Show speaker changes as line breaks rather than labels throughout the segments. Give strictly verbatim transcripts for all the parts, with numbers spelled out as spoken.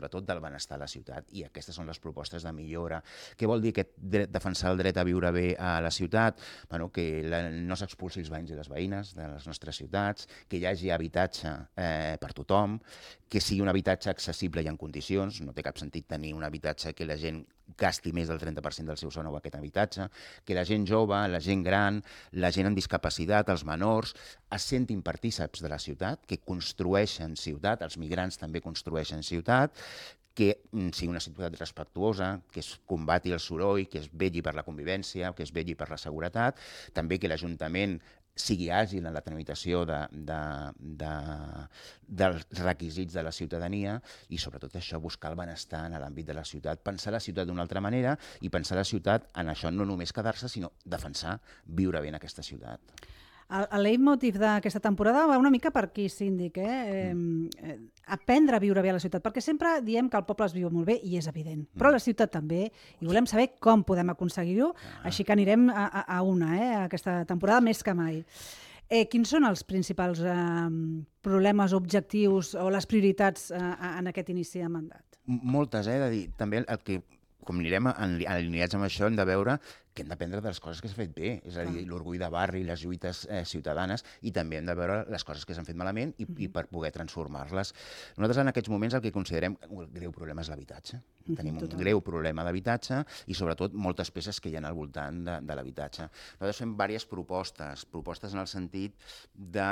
sobretot del benestar a la ciutat. I aquestes són les propostes de millora. Què vol dir aquest dret, defensar el dret a viure bé a la ciutat? Bueno, que la, no s'expulsi els veïns i les veïnes de les nostres ciutats, que hi hagi habitatge eh, per tothom, que sigui un habitatge accessible i en condicions. No té cap sentit tenir un habitatge que la gent gasti més del trenta per cent del seu sou en aquest habitatge, que la gent jove, la gent gran, la gent amb discapacitat, els menors, es sentin partíceps de la ciutat, que construeixen ciutat, els migrants també construeixen ciutat, que sigui una ciutat respectuosa, que es combati el soroll, que es vetlli per la convivència, que es vetlli per la seguretat, també que l'Ajuntament sigui àgil en la tramitació de, de, de, dels requisits de la ciutadania i sobretot això, buscar el benestar en l'àmbit de la ciutat, pensar la ciutat d'una altra manera i pensar la ciutat en això no només quedar-se, sinó defensar, viure bé en aquesta ciutat.
El, el leitmotiv d'aquesta temporada va una mica per aquí, síndic, eh? Mm. eh? Aprendre a viure bé a la ciutat, perquè sempre diem que el poble es viu molt bé i és evident, però la ciutat també, i volem saber com podem aconseguir-ho, ah. així que anirem a, a, a una, eh? aquesta temporada més que mai. Eh, quins són els principals eh, problemes, objectius o les prioritats eh, en aquest inici de mandat?
Moltes, eh? De dir, també el que com anirem alineats amb això, hem de veure que hem d'aprendre de les coses que s'han fet bé, és a dir, l'orgull de barri, les lluites eh, ciutadanes, i també hem de veure les coses que s'han fet malament i, i per poder transformar-les. Nosaltres en aquests moments el que considerem un greu problema és l'habitatge. Mm-hmm. Tenim un Total. greu problema d'habitatge i sobretot moltes peces que hi ha al voltant de, de l'habitatge. Nosaltres fem diverses propostes, propostes en el sentit de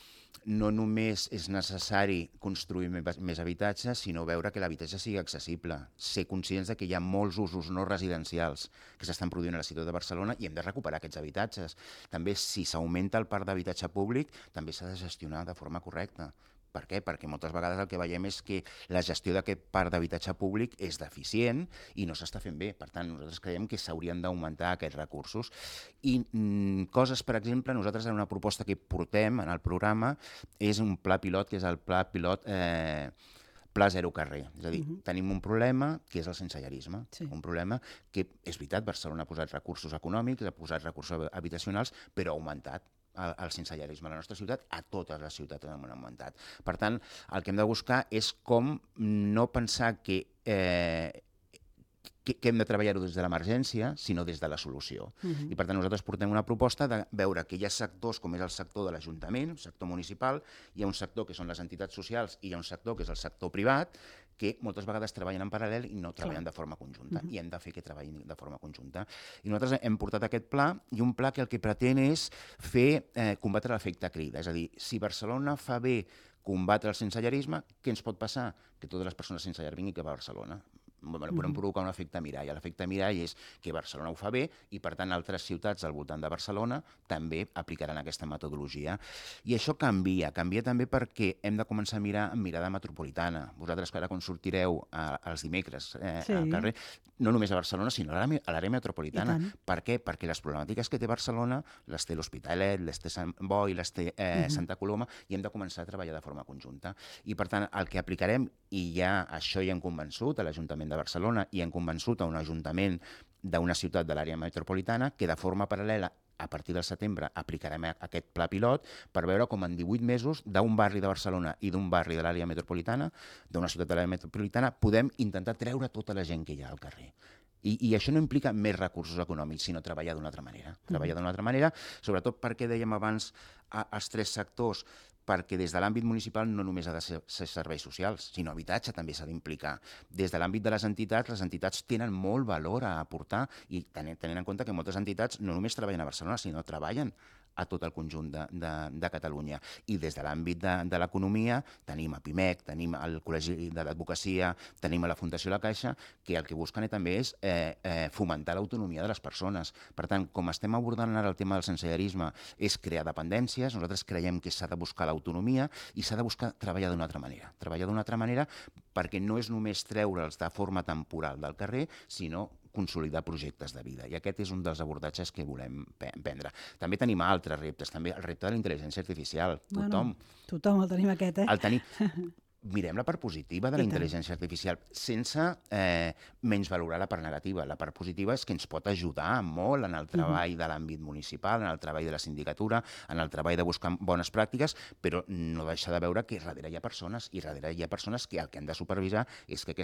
no només és necessari construir més habitatges, sinó veure que l'habitatge sigui accessible, ser conscients de que hi ha molts usos no residencials que s'estan produint a la ciutat de Barcelona i hem de recuperar aquests habitatges. També, si s'augmenta el parc d'habitatge públic, també s'ha de gestionar de forma correcta. Per què? Perquè moltes vegades el que veiem és que la gestió d'aquest parc d'habitatge públic és deficient i no s'està fent bé. Per tant, nosaltres creiem que s'haurien d'augmentar aquests recursos. I mm, coses, per exemple, nosaltres en una proposta que portem en el programa és un pla pilot, que és el pla pilot eh, Pla Zero Carrer. És a dir, uh-huh. tenim un problema que és el sensellarisme. Sí. Un problema que, és veritat, Barcelona ha posat recursos econòmics, ha posat recursos habitacionals, però ha augmentat el, el sensellarisme a la nostra ciutat, a totes les ciutats han augmentat. Per tant, el que hem de buscar és com no pensar que, eh, que, que hem de treballar-ho des de l'emergència, sinó des de la solució. Uh-huh. I per tant, nosaltres portem una proposta de veure que hi ha sectors com és el sector de l'Ajuntament, el sector municipal, hi ha un sector que són les entitats socials i hi ha un sector que és el sector privat, que moltes vegades treballen en paral·lel i no treballen Clar. de forma conjunta. Uh-huh. I hem de fer que treballin de forma conjunta. I nosaltres hem portat aquest pla, i un pla que el que pretén és fer eh, combatre l'efecte crida. És a dir, si Barcelona fa bé combatre el sensellarisme, què ens pot passar? Que totes les persones sense llar vinguin cap a Barcelona. Bueno, podem provocar un efecte mirall. L'efecte mirall és que Barcelona ho fa bé i, per tant, altres ciutats al voltant de Barcelona també aplicaran aquesta metodologia. I això canvia. Canvia també perquè hem de començar a mirar amb mirada metropolitana. Vosaltres, que ara quan sortireu a, als dimecres eh, sí. al carrer, no només a Barcelona, sinó a l'àrea metropolitana. Per què? Perquè les problemàtiques que té Barcelona les té l'Hospitalet, les té Sant Boi, les té eh, uh-huh. Santa Coloma, i hem de començar a treballar de forma conjunta. I, per tant, el que aplicarem, i ja això hi hem convençut a l'Ajuntament de Barcelona i hem convençut a un ajuntament d'una ciutat de l'àrea metropolitana que de forma paral·lela a partir del setembre aplicarem aquest pla pilot per veure com en divuit mesos d'un barri de Barcelona i d'un barri de l'àrea metropolitana, d'una ciutat de l'àrea metropolitana, podem intentar treure tota la gent que hi ha al carrer. I, I això no implica més recursos econòmics, sinó treballar d'una altra manera. Treballar d'una altra manera, sobretot perquè dèiem abans a, als tres sectors, perquè des de l'àmbit municipal no només ha de ser, ser serveis socials, sinó habitatge també s'ha d'implicar. Des de l'àmbit de les entitats, les entitats tenen molt valor a aportar i tenint, tenint en compte que moltes entitats no només treballen a Barcelona, sinó treballen a tot el conjunt de, de, de Catalunya. I des de l'àmbit de, de l'economia tenim a PIMEC, tenim el Col·legi de l'Advocacia, tenim a la Fundació La Caixa, que el que busquen també és eh, eh, fomentar l'autonomia de les persones. Per tant, com estem abordant ara el tema del sensellarisme, és crear dependències, nosaltres creiem que s'ha de buscar l'autonomia i s'ha de buscar treballar d'una altra manera. Treballar d'una altra manera perquè no és només treure'ls de forma temporal del carrer, sinó consolidar projectes de vida. I aquest és un dels abordatges que volem prendre. També tenim altres reptes, també el repte de la intel·ligència artificial. Tothom.
Bueno, tothom el tenim aquest, eh?
El tenim. Mirem la part positiva de la intel·ligència artificial sense eh, menys valorar la part negativa. La part positiva és que ens pot ajudar molt en el treball uh-huh. de l'àmbit municipal, en el treball de la sindicatura, en el treball de buscar bones pràctiques, però no deixa de veure que darrere hi ha persones i darrere hi ha persones que el que han de supervisar és que